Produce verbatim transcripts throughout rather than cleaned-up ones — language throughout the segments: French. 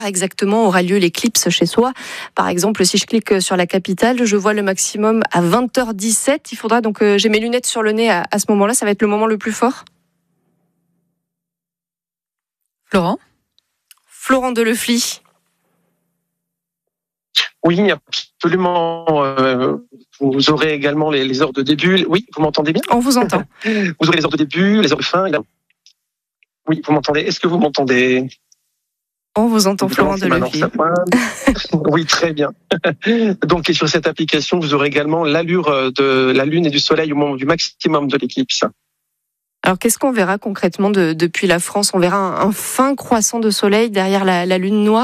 Exactement, aura lieu l'éclipse chez soi. Par exemple, si je clique sur la capitale, je vois le maximum à vingt heures dix-sept. Il faudra donc, euh, j'ai mes lunettes sur le nez à, à ce moment-là, ça va être le moment le plus fort. Florent Florent Delefly. Oui, absolument. Euh, vous aurez également les, les heures de début. Oui, vous m'entendez bien ? On vous entend. Vous aurez les heures de début, les heures de fin. Et là... Oui, vous m'entendez ? Est-ce que vous m'entendez ? On vous entend, Florent Delefly. Oui, très bien. Donc, et sur cette application, vous aurez également l'allure de la Lune et du Soleil au moment du maximum de l'éclipse. Alors, qu'est-ce qu'on verra concrètement de, depuis la France ? On verra un, un fin croissant de soleil derrière la, la Lune noire ?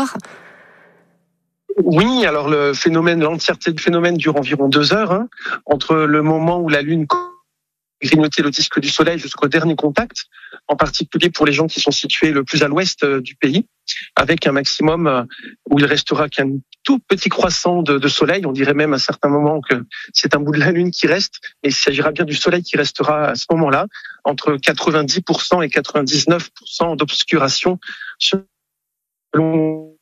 Oui, alors le phénomène, l'entièreté du phénomène dure environ deux heures, hein, entre le moment où la Lune grignoter le disque du Soleil jusqu'au dernier contact, en particulier pour les gens qui sont situés le plus à l'ouest du pays, avec un maximum où il restera qu'un tout petit croissant de, de Soleil. On dirait même à certains moments que c'est un bout de la Lune qui reste, mais il s'agira bien du Soleil qui restera à ce moment-là, entre quatre-vingt-dix pour cent et quatre-vingt-dix-neuf pour cent d'obscuration selon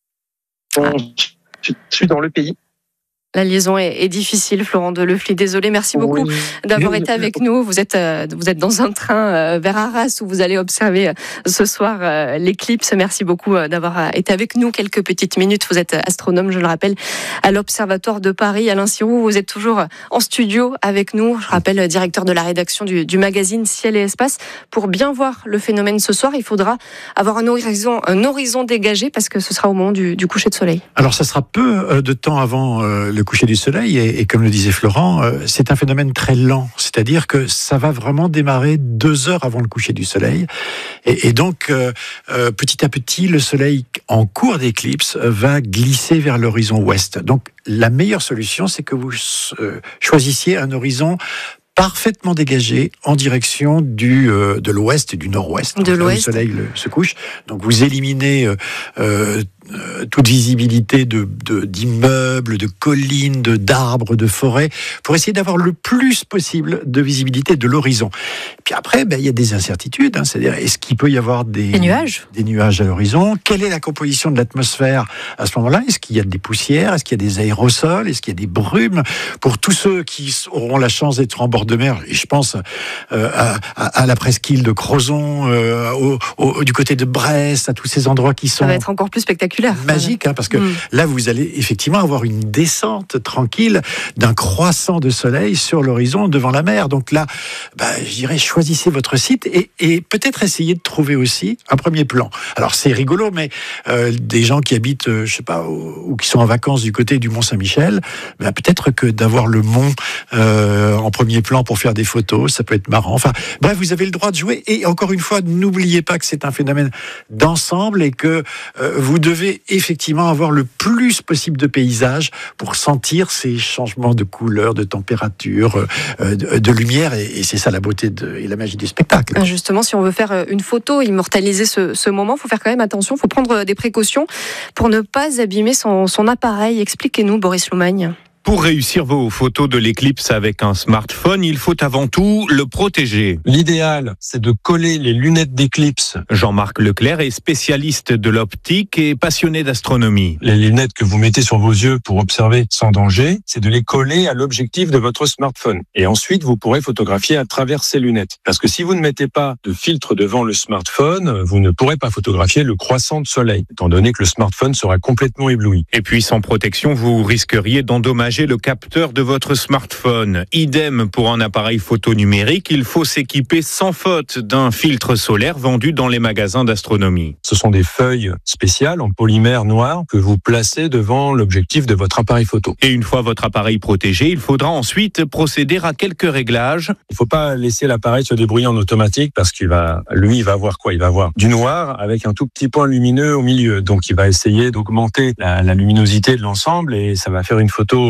on suis dans le pays. La liaison est, est difficile, Florent Delefly. Désolé, merci beaucoup oui. d'avoir été avec nous. Vous êtes, euh, vous êtes dans un train euh, vers Arras où vous allez observer euh, ce soir euh, l'éclipse. Merci beaucoup euh, d'avoir été avec nous quelques petites minutes. Vous êtes astronome, je le rappelle, à l'Observatoire de Paris. Alain Sirou, vous êtes toujours en studio avec nous. Je rappelle, directeur de la rédaction du, du magazine Ciel et Espace. Pour bien voir le phénomène ce soir, il faudra avoir un horizon, un horizon dégagé parce que ce sera au moment du, du coucher de soleil. Alors, ça sera peu de temps avant euh, le le coucher du soleil, et, et comme le disait Florent, euh, c'est un phénomène très lent, c'est-à-dire que ça va vraiment démarrer deux heures avant le coucher du soleil, et, et donc euh, euh, petit à petit, le soleil en cours d'éclipse va glisser vers l'horizon ouest. Donc la meilleure solution, c'est que vous euh, choisissiez un horizon parfaitement dégagé en direction du, euh, de l'ouest et du nord-ouest. De l'ouest. Le soleil le, se couche. Donc vous éliminez euh, euh, toute visibilité de, de, d'immeubles, de collines, de, d'arbres, de forêts, pour essayer d'avoir le plus possible de visibilité de l'horizon. Puis après, ben, il y a des incertitudes. Hein, c'est-à-dire, est-ce qu'il peut y avoir des, des nuages des nuages à l'horizon ? Quelle est la composition de l'atmosphère à ce moment-là ? Est-ce qu'il y a des poussières ? Est-ce qu'il y a des aérosols ? Est-ce qu'il y a des brumes ? Pour tous ceux qui auront la chance d'être en bord de mer, et je pense euh, à, à, à la presqu'île de Crozon, euh, au, au, du côté de Brest, à tous ces endroits qui sont... Ça va être encore plus spectaculaire. Magique, hein, parce que mmh. là, vous allez effectivement avoir une descente tranquille d'un croissant de soleil sur l'horizon devant la mer. Donc là, bah, je dirais, choisissez votre site et, et peut-être essayez de trouver aussi un premier plan. Alors, c'est rigolo, mais euh, des gens qui habitent, euh, je sais pas, ou, ou qui sont en vacances du côté du Mont-Saint-Michel, bah, peut-être que d'avoir le mont euh, en premier plan pour faire des photos, ça peut être marrant. Enfin, bref, vous avez le droit de jouer. Et encore une fois, n'oubliez pas que c'est un phénomène d'ensemble et que euh, vous devez effectivement avoir le plus possible de paysages pour sentir ces changements de couleur, de température, euh, de, de lumière, et, et c'est ça la beauté de, et la magie du spectacle. Justement, si on veut faire une photo, immortaliser ce, ce moment, il faut faire quand même attention, il faut prendre des précautions pour ne pas abîmer son, son appareil. Expliquez-nous, Boris Loumagne. Pour réussir vos photos de l'éclipse avec un smartphone, il faut avant tout le protéger. L'idéal, c'est de coller les lunettes d'éclipse. Jean-Marc Leclerc est spécialiste de l'optique et passionné d'astronomie. Les lunettes que vous mettez sur vos yeux pour observer sans danger, c'est de les coller à l'objectif de votre smartphone. Et ensuite, vous pourrez photographier à travers ces lunettes. Parce que si vous ne mettez pas de filtre devant le smartphone, vous ne pourrez pas photographier le croissant de soleil, étant donné que le smartphone sera complètement ébloui. Et puis, sans protection, vous risqueriez d'endommager le capteur de votre smartphone. Idem pour un appareil photo numérique, il faut s'équiper sans faute d'un filtre solaire vendu dans les magasins d'astronomie. Ce sont des feuilles spéciales en polymère noir que vous placez devant l'objectif de votre appareil photo. Et une fois votre appareil protégé, il faudra ensuite procéder à quelques réglages. Il ne faut pas laisser l'appareil se débrouiller en automatique parce qu'il va, lui, il va avoir quoi ? Il va avoir du noir avec un tout petit point lumineux au milieu. Donc, il va essayer d'augmenter la, la luminosité de l'ensemble et ça va faire une photo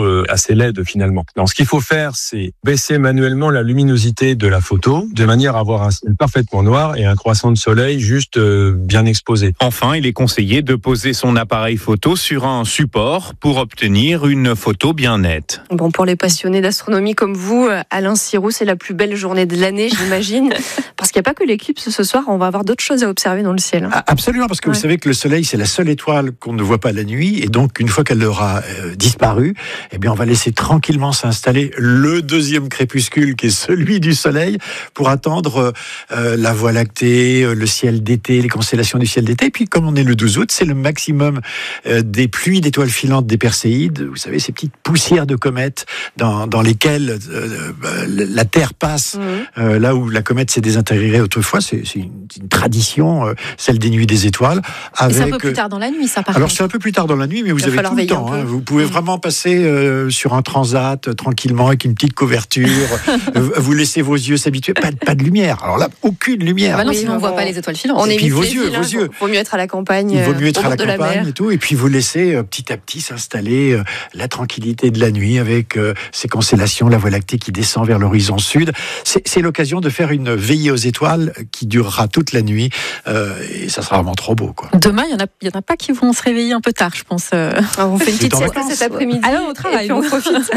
euh, assez laide finalement. Donc, ce qu'il faut faire, c'est baisser manuellement la luminosité de la photo de manière à avoir un ciel parfaitement noir et un croissant de soleil juste euh, bien exposé. Enfin, il est conseillé de poser son appareil photo sur un support pour obtenir une photo bien nette. Bon, pour les passionnés d'astronomie comme vous, Alain Sirou, c'est la plus belle journée de l'année, j'imagine, parce qu'il n'y a pas que l'éclipse ce soir, on va avoir d'autres choses à observer dans le ciel. Ah, absolument, parce que ouais. Vous savez que le soleil, c'est la seule étoile qu'on ne voit pas la nuit, et donc une fois qu'elle aura euh, disparu, eh bien on va laisser tranquillement s'installer le deuxième crépuscule, qui est celui du soleil, pour attendre euh, la Voie lactée, euh, le ciel d'été, les constellations du ciel d'été. Et puis comme on est le douze août, c'est le maximum euh, des pluies d'étoiles filantes des Perséides, vous savez, ces petites poussières de comètes dans, dans lesquelles euh, la Terre passe, mmh. euh, là où la comète s'est désintégrée autrefois. C'est, c'est une, une tradition, euh, celle des nuits des étoiles. Avec... Et c'est un peu plus tard dans la nuit, ça, par Alors contre. c'est un peu plus tard dans la nuit, mais vous avez tout le temps. Hein. Vous pouvez mmh. vraiment passer euh, sur un transat euh, tranquillement avec une petite couverture. Vous laissez vos yeux s'habituer. Pas, pas de lumière. Alors là, aucune lumière. Ah bah non, oui, sinon on ne voit pas les étoiles filantes. On et puis vos les yeux, villes, vos yeux. Il vaut mieux être à la campagne. Il vaut mieux être à la campagne la et tout. Et puis vous laissez euh, petit à petit s'installer euh, la tranquillité de la nuit avec euh, ces constellations, la Voie lactée qui descend vers l'horizon sud. C'est, c'est l'occasion de faire une veillée aux étoiles qui durera toute la nuit euh, et ça sera vraiment trop beau, quoi. Demain, il y en a, il y en a pas qui vont se réveiller un peu tard, je pense. Alors, on fait une petite sieste cet après-midi. Alors on travaille, et puis on profite.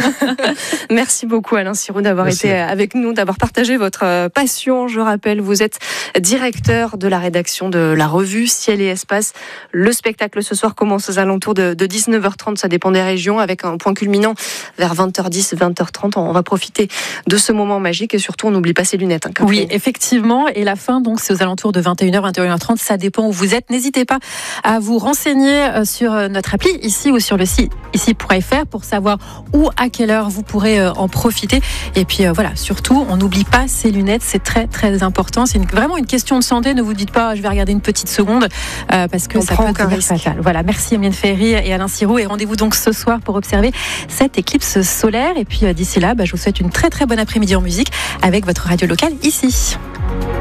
Merci beaucoup Alain Sirou d'avoir Merci. été avec nous, d'avoir partagé votre passion. Je rappelle, vous êtes directeur de la rédaction de la revue Ciel et Espace. Le spectacle ce soir commence aux alentours de, de dix-neuf heures trente, ça dépend des régions, avec un point culminant vers vingt heures dix, vingt heures trente. On va profiter de ce moment magique et surtout on n'oublie pas ses lunettes. Hein, oui, effectivement. Et la fin, donc, c'est aux alentours de vingt et une heures, vingt et une heures trente. Ça dépend où vous êtes. N'hésitez pas à vous renseigner sur notre appli ici ou sur le site ici point f r pour savoir où, à quelle heure vous pourrez en profiter. Et puis voilà, surtout, on n'oublie pas ses lunettes. C'est très très important. C'est une, vraiment une question de santé. Ne vous dites pas, je vais regarder une petite seconde euh, parce que on ça peut être fatal. Voilà, merci Emeline Ferry et Alain Sirou. Et rendez-vous donc ce soir pour observer cette éclipse solaire. Et puis d'ici là, bah, je vous souhaite une très très bonne après-midi en musique avec votre radio locale ici.